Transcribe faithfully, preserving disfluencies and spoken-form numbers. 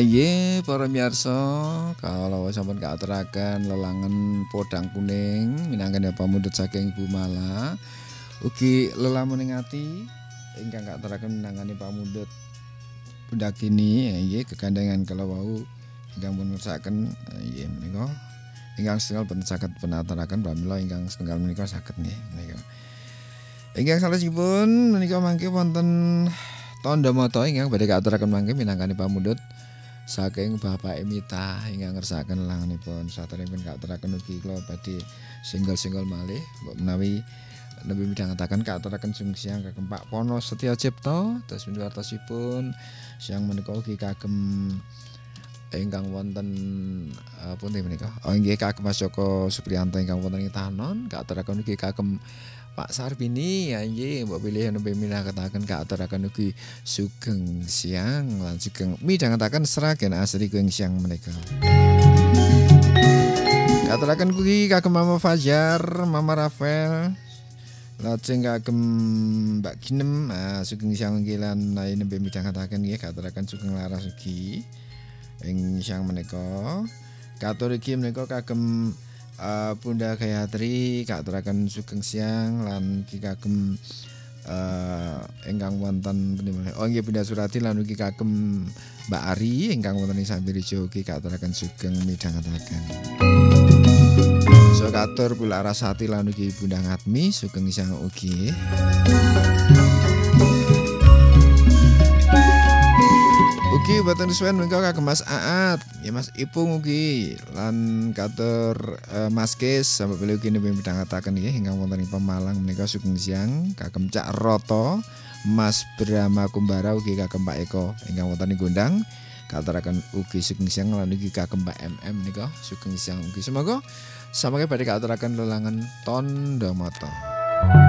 Nggih, para miyarsa, kalau sampun kaaturaken lelangan podang kuning minangka pamundhut saking Ibu Mala, ugi lelamuning ati ingkang kaaturaken minangkani pamundhut Bundakini nggih kegandengan kala wau ingkang pun ngersaken nggih menika ingkang setunggal pun saged penaturaken pramila ingkang setunggal menika saged nggih menika. Ingkang salajengipun menika mangke wonten tandha mata ingkang badhe kaaturaken mangke minangkani pamundhut saking Bapak Emita ingkang ngersaken lelanganipun saderengipun kaaturaken ugi kula badhe singgol-singgol malih mbok menawi nembe midhangetaken kaaturaken sung siang kagem Pak Pono Setya Cipta dados miwartosipun siang menika ugi kagem ingkang wonten uh, pundi menika oh nggih kagem Mas Joko Supriyanto ingkang wonten ing Tanon kaaturaken ugi kagem Pak Sarbini ya nggih mbok pilih nembe minangketaken kaaturaken ugi sugeng siang lan sugeng midhangetaken sragen asri ing siang menika. Kaaturaken ugi kagem Mama Fajar, Mama Rafael, lajeng kagem Mbak Ginem ah, sugeng siang nggih lan nembe midhangetaken nggih kaaturaken sugeng laras ugi ing siang menika. Katur iki menika kagem Uh, Bunda Gayatri kaaturaken sugeng siang lan ugi kagem uh, ingkang wonten oh nggih Bunda Surati lan ugi kagem Mbak Ari ingkang wonten ing Sambirija ugi kaaturaken sugeng midhangetaken. So katur kula Rasati lan ugi Bunda Ngatmi sugeng siang ugi. Ugi boten suwen menika kagem Mas Aat, ya Mas Ipung ugi lan katur uh, Mas Kis sampe beliau ugi nembe midhangetaken nggih ingkang wonten ing Pemalang menika sugeng siang kagem Cak Roto, Mas Brahma Kumbara ugi kagem Pak Eko ingkang wonten ing Gondang kaaturaken ugi sugeng siang lan ugi kagem Mbak M M menika sugeng siang ugi. Semoga samangke badhe kaaturaken lelangan tandha mata.